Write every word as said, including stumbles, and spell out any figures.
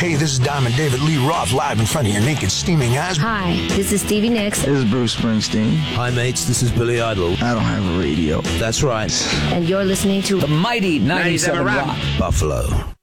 Hey, this is Diamond David Lee Roth live in front of your naked, steaming eyes. Hi, this is Stevie Nicks. This is Bruce Springsteen. Hi, mates. This is Billy Idol. I don't have a radio. That's right. And you're listening to the mighty ninety-seven Rock. Buffalo.